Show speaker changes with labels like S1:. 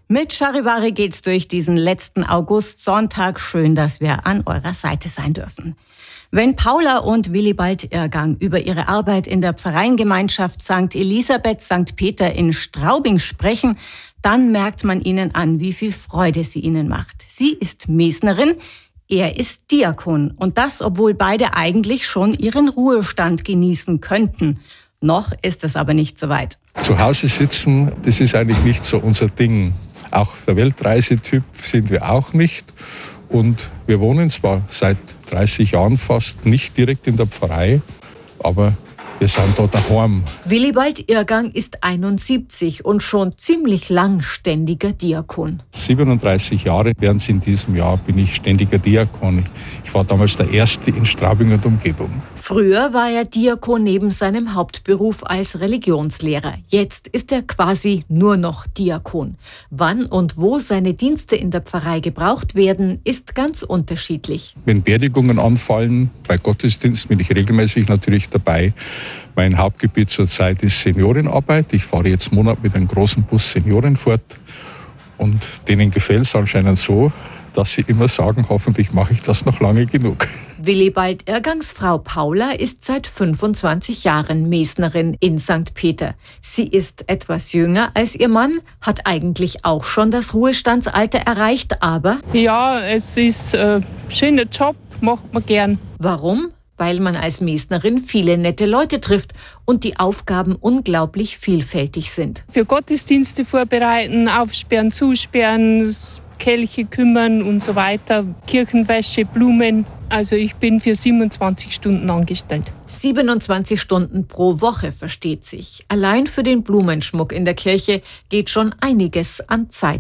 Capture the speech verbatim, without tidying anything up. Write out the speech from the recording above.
S1: Mit Charivari geht's durch diesen letzten August-Sonntag. Schön, dass wir an eurer Seite sein dürfen. Wenn Paula und Willibald Irrgang über ihre Arbeit in der Pfarreiengemeinschaft Sankt Elisabeth Sankt Peter in Straubing sprechen, dann merkt man ihnen an, wie viel Freude sie ihnen macht. Sie ist Mesnerin, er ist Diakon. Und das, obwohl beide eigentlich schon ihren Ruhestand genießen könnten. Noch ist es aber nicht so weit.
S2: Zu Hause sitzen, das ist eigentlich nicht so unser Ding. Auch der Weltreisetyp sind wir auch nicht. Und wir wohnen zwar seit dreißig Jahren fast nicht direkt in der Pfarrei, aber wir sind da daheim.
S1: Willibald Irrgang ist einundsiebzig und schon ziemlich lang ständiger Diakon.
S2: siebenunddreißig Jahre werden es in diesem Jahr, bin ich ständiger Diakon. Ich war damals der Erste in Straubing und Umgebung.
S1: Früher war er Diakon neben seinem Hauptberuf als Religionslehrer. Jetzt ist er quasi nur noch Diakon. Wann und wo seine Dienste in der Pfarrei gebraucht werden, ist ganz unterschiedlich.
S2: Wenn Beerdigungen anfallen, bei Gottesdiensten bin ich regelmäßig natürlich dabei. Mein Hauptgebiet zurzeit ist Seniorenarbeit. Ich fahre jetzt einen Monat mit einem großen Bus Senioren fort. Und denen gefällt es anscheinend so, dass sie immer sagen, hoffentlich mache ich das noch lange genug.
S1: Willibald Irrgangs Frau Paula ist seit fünfundzwanzig Jahren Mesnerin in Sankt Peter. Sie ist etwas jünger als ihr Mann, hat eigentlich auch schon das Ruhestandsalter erreicht, aber...
S3: Ja, es ist ein schöner Job, macht man gern.
S1: Warum? Weil man als Mesnerin viele nette Leute trifft und die Aufgaben unglaublich vielfältig sind.
S3: Für Gottesdienste vorbereiten, aufsperren, zusperren, Kelche kümmern und so weiter, Kirchenwäsche, Blumen. Also ich bin für siebenundzwanzig Stunden angestellt.
S1: siebenundzwanzig Stunden pro Woche, versteht sich. Allein für den Blumenschmuck in der Kirche geht schon einiges an Zeit